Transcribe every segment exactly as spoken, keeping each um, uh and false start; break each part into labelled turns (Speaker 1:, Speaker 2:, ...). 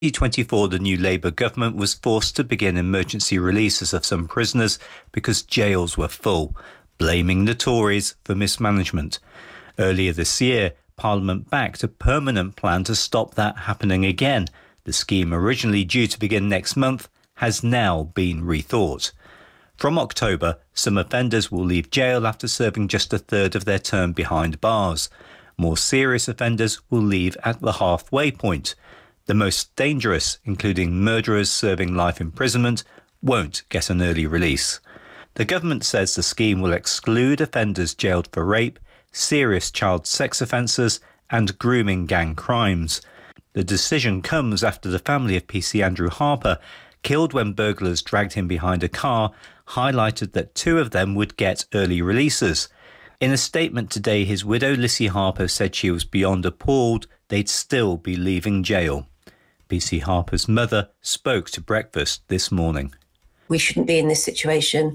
Speaker 1: twenty twenty-four, the new Labour government was forced to begin emergency releases of some prisoners because jails were full, blaming the Tories for mismanagement. Earlier this year, Parliament backed a permanent plan to stop that happening again. The scheme, originally due to begin next month, has now been rethought. From October, some offenders will leave jail after serving just a third of their term behind bars. More serious offenders will leave at the halfway point. The most dangerous, including murderers serving life imprisonment, won't get an early release. The government says the scheme will exclude offenders jailed for rape, serious child sex offences and grooming gang crimes. The decision comes after the family of P C Andrew Harper, killed when burglars dragged him behind a car, highlighted that two of them would get early releases. In a statement today, his widow Lissy Harper said she was beyond appalled they'd still be leaving jail. P C Harper's mother spoke to Breakfast this morning.
Speaker 2: We shouldn't be in this situation,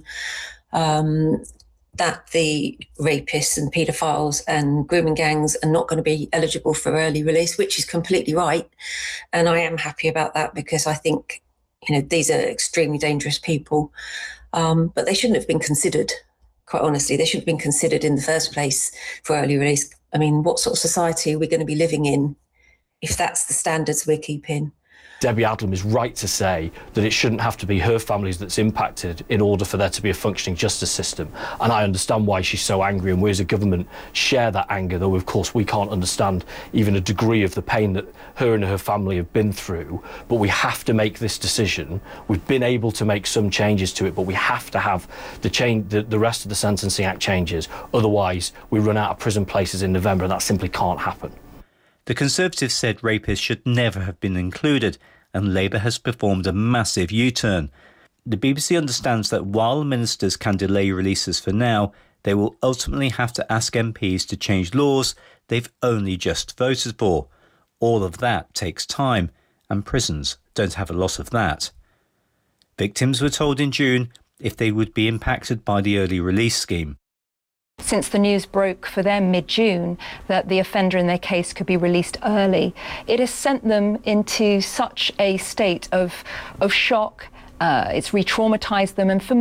Speaker 2: um, that the rapists and paedophiles and grooming gangs are not going to be eligible for early release, which is completely right. And I am happy about that because I think, you know, these are extremely dangerous people, um, but they shouldn't have been considered, quite honestly. They shouldn't have been considered in the first place for early release. I mean, what sort of society are we going to be living in if that's the standards we're keeping?
Speaker 3: Debbie Adlam is right to say that it shouldn't have to be her families that's impacted in order for there to be a functioning justice system. And I understand why she's so angry, and we as a government share that anger, though of course we can't understand even a degree of the pain that her and her family have been through. But we have to make this decision. We've been able to make some changes to it, but we have to have the, change, the, the rest of the Sentencing Act changes. Otherwise, we run out of prison places in November, and that simply can't happen.
Speaker 1: The Conservatives said rapists should never have been included, and Labour has performed a massive U-turn. The B B C understands that while ministers can delay releases for now, they will ultimately have to ask M Ps to change laws they've only just voted for. All of that takes time, and prisons don't have a lot of that. Victims were told in June if they would be impacted by the early release scheme.
Speaker 4: Since the news broke for them mid-June that the offender in their case could be released early, it has sent them into such a state of, of shock. Uh, it's re-traumatised them, and for